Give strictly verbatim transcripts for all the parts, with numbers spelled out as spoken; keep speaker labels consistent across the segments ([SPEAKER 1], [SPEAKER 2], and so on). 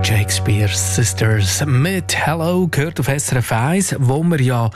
[SPEAKER 1] Shakespeare Sisters mit «Hello» gehört auf S R F eins, wo wir ja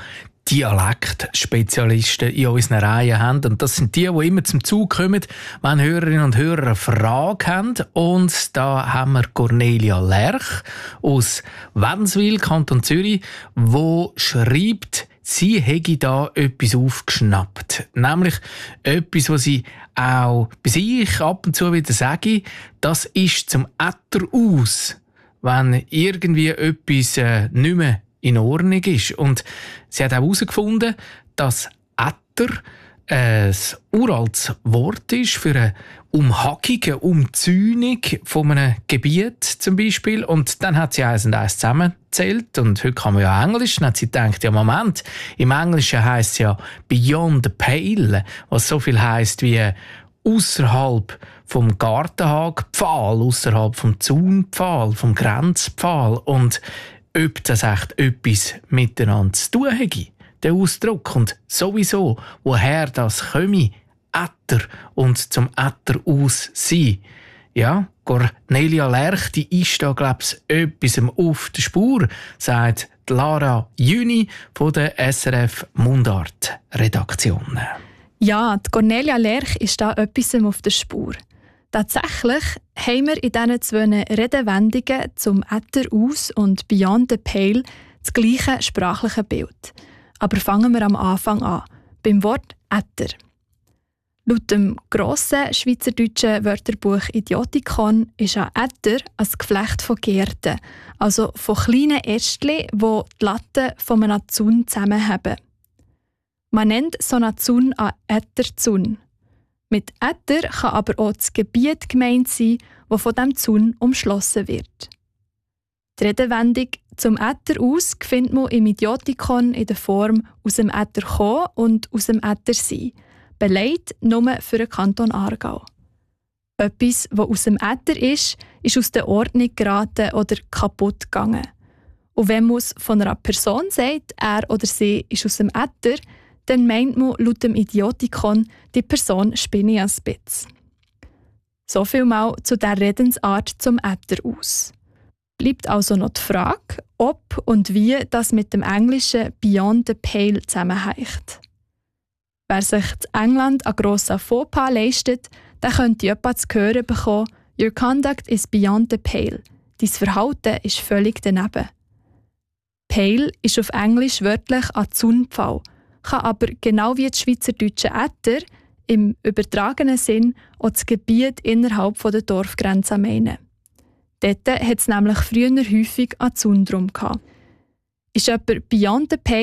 [SPEAKER 1] Dialektspezialisten in unseren Reihen haben. Und das sind die, die immer zum Zug kommen, wenn Hörerinnen und Hörer eine Frage haben. Und da haben wir Cornelia Lerch aus Wädenswil, Kanton Zürich, die schreibt, sie hätte da etwas aufgeschnappt. Nämlich etwas, was sie auch bei sich ab und zu wieder sage, das ist zum Äther aus, wenn irgendwie etwas äh, nicht mehr in Ordnung ist. Und sie hat auch herausgefunden, dass Äther ein uraltes Wort ist für eine Umhackung, eine Umzäunung von einem Gebiet zum Beispiel. Und dann hat sie eins und eins zusammengezählt. Und heute kann man ja Englisch. Dann hat sie gedacht, ja Moment, im Englischen heisst es ja «beyond the pale», was so viel heisst wie ausserhalb vom Gartenhagpfahl, ausserhalb vom Zaunpfahl, vom Grenzpfahl. Und ob das echt etwas miteinander zu tun hätte, der Ausdruck. Und sowieso, woher das komme, Äther und zum Äther aus sein. Ja, Cornelia Lerch, die ist da, glaube ich, etwas auf der Spur, sagt Lara Jüni von der S R F Mundart-Redaktion.
[SPEAKER 2] Ja, die Cornelia Lerch ist da etwas auf der Spur. Tatsächlich haben wir in diesen zwei Redewendungen zum Äther aus und Beyond the Pale das gleiche sprachliche Bild. Aber fangen wir am Anfang an, beim Wort Äther. Laut dem grossen schweizerdeutschen Wörterbuch Idiotikon ist ein Äther ein Geflecht von Gärten, also von kleinen Ästchen, die die Latten von einem Zaun zusammenhaben. Man nennt so einen Zaun einen Ätherzaun. Mit Äther kann aber auch das Gebiet gemeint sein, das von diesem Zaun umschlossen wird. Die Redewendung «zum Äther aus» findet man im Idiotikon in der Form «aus dem Äther kommen» und «aus dem Äther sein», belegt nur für den Kanton Aargau. Etwas, das aus dem Äther ist, ist aus der Ordnung geraten oder kaputt gegangen. Und wenn man es von einer Person sagt, er oder sie ist aus dem Äther, dann meint man laut dem Idiotikon, die Person spinne ein bisschen. So viel mal zu der Redensart zum Äther aus. Bleibt also noch die Frage, ob und wie das mit dem englischen «beyond the pale» zusammenhängt. Wer sich in England einen grossen Fauxpas leistet, der könnte jemand zu hören bekommen, «Your conduct is beyond the pale». Dein Verhalten ist völlig daneben. Pale ist auf Englisch wörtlich ein Zaunpfahl, kann aber genau wie das schweizerdeutsche Äther im übertragenen Sinn auch das Gebiet innerhalb der Dorfgrenzen meinen. Dort hat es nämlich früher häufig einen Zaun drum gehabt. Ist jemand beyond the pale